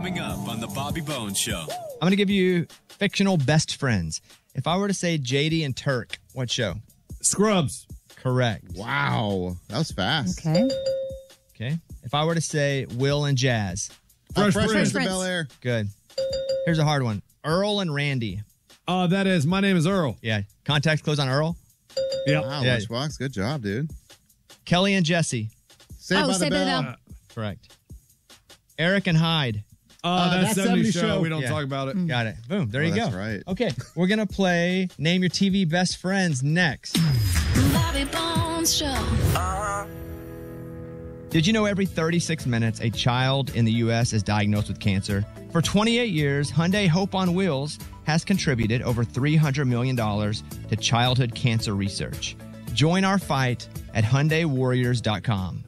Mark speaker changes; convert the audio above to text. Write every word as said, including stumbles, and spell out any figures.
Speaker 1: Coming up on the Bobby Bones Show.
Speaker 2: I'm going to give you fictional best friends. If I were to say J D and Turk, what show?
Speaker 3: Scrubs.
Speaker 2: Correct.
Speaker 4: Wow. That was fast.
Speaker 5: Okay.
Speaker 2: Okay. If I were to say Will and Jazz.
Speaker 4: Uh,
Speaker 3: Fresh
Speaker 4: Fresh
Speaker 3: Prince.
Speaker 4: Prince of Bel-Air.
Speaker 2: Good. Here's a hard one. Earl and Randy.
Speaker 3: Uh, that is, my name is Earl.
Speaker 2: Yeah. Contacts closed on Earl.
Speaker 3: Yep.
Speaker 4: Wow,
Speaker 2: Yeah.
Speaker 4: Lunchbox. Good job, dude.
Speaker 2: Kelly and Jesse.
Speaker 4: Saved
Speaker 5: Oh,
Speaker 4: by the
Speaker 5: Saved by the
Speaker 4: Bell.
Speaker 5: Bell.
Speaker 2: Correct. Eric and Hyde.
Speaker 3: Uh,
Speaker 4: Uh,
Speaker 3: that's
Speaker 4: That
Speaker 3: seventies
Speaker 4: seventies
Speaker 3: show.
Speaker 4: show.
Speaker 3: We don't
Speaker 2: Yeah.
Speaker 3: talk about it.
Speaker 2: Got it. Boom. There
Speaker 4: Oh,
Speaker 2: you go.
Speaker 4: that's right.
Speaker 2: Okay. We're going to play Name Your T V Best Friends next.
Speaker 6: Bobby Bones Show.
Speaker 2: Did you know every thirty-six minutes a child in the U S is diagnosed with cancer? For twenty-eight years, Hyundai Hope on Wheels has contributed over three hundred million dollars to childhood cancer research. Join our fight at Hyundai Warriors dot com.